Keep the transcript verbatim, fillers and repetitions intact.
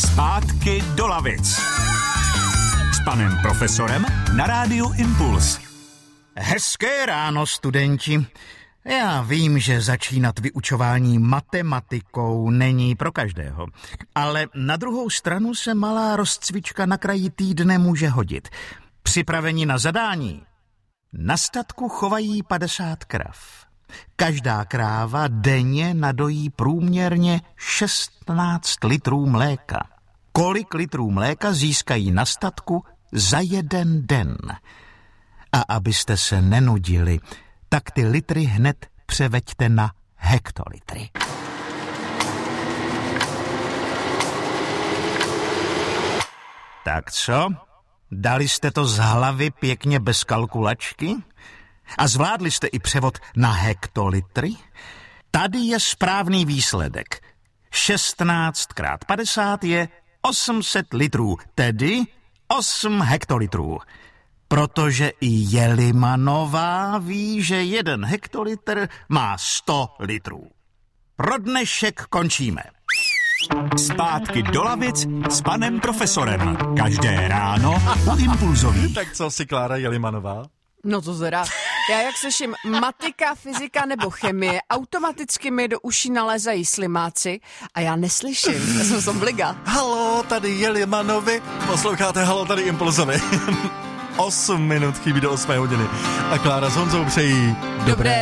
Zpátky do lavic. S panem profesorem na rádiu Impuls. Hezké ráno, studenti. Já vím, že začínat vyučování matematikou není pro každého, ale na druhou stranu se malá rozcvička na kraji týdne může hodit. Připraveni na zadání? Na statku chovají padesát krav. Každá kráva denně nadojí průměrně šestnáct litrů mléka. Kolik litrů mléka získají na statku za jeden den? A abyste se nenudili, tak ty litry hned převeďte na hektolitry. Tak co? Dali jste to z hlavy pěkně bez kalkulačky? A zvládli jste i převod na hektolitry? Tady je správný výsledek. šestnáct krát padesát je osm set litrů, tedy osm hektolitrů. Protože i Jelimanová ví, že jeden hektolitr má sto litrů. Pro dnešek končíme. Zpátky do lavic s panem profesorem. Každé ráno u Impulzových. Tak co si Klára Jelimanová? No to zera. Já jak slyším matika, fyzika nebo chemie, automaticky mi do uší nalézají slimáci a já neslyším. Já jsem zobliga. Halo, tady Jelimanovi. Posloucháte Halo, tady Impulzovi. osm minut chybí do osmé hodiny. A Klára s Honzou přejí Dobré